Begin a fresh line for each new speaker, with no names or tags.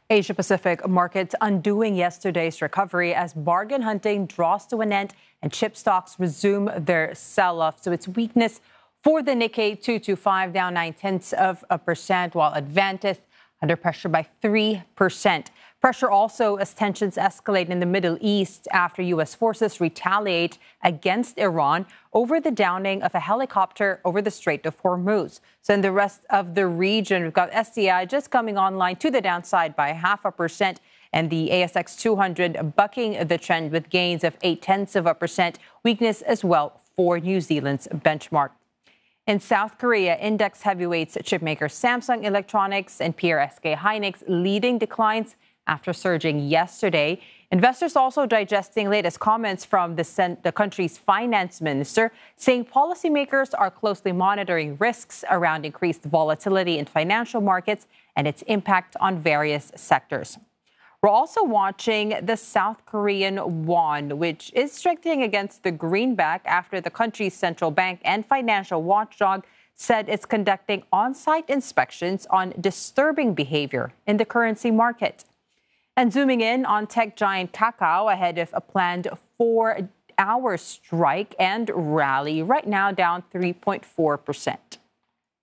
Asia Pacific markets undoing yesterday's recovery as bargain hunting draws to an end and chip stocks resume their sell-off. So it's weakness for the Nikkei 225 down 0.9%, while Advantis under pressure by 3%. Pressure also as tensions escalate in the Middle East after U.S. forces retaliate against Iran over the downing of a helicopter over the Strait of Hormuz. So in the rest of the region, we've got SCI just coming online to the downside by 0.5%, and the ASX 200 bucking the trend with gains of 0.8%. Weakness as well for New Zealand's benchmark. In South Korea, index heavyweights chipmaker Samsung Electronics and PRSK Hynix leading declines after surging yesterday. Investors also digesting latest comments from the country's finance minister, saying policymakers are closely monitoring risks around increased volatility in financial markets and its impact on various sectors. We're also watching the South Korean won, which is strengthening against the greenback after the country's central bank and financial watchdog said it's conducting on-site inspections on disturbing behavior in the currency market. And zooming in on tech giant Kakao ahead of a planned 4-hour strike and rally, right now down 3.4%.